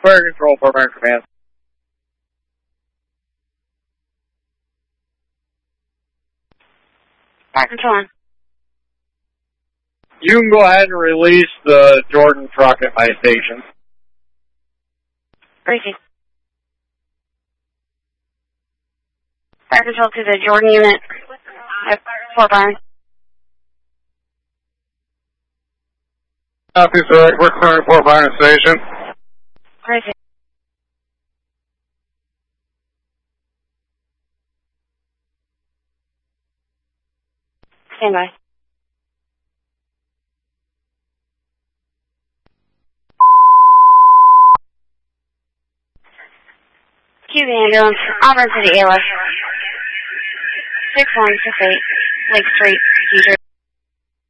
Fire Control, Fort Myers Command. Fire Control on. You can go ahead and release the Jordan truck at my station. Received. Fire Control to the Jordan unit at Fort Myers. Copy, sir. We're clearing Fort Myers Station. Received. Stand by. Q the ambulance, Auburn City ALS. 6168, Lake Street, Detroit.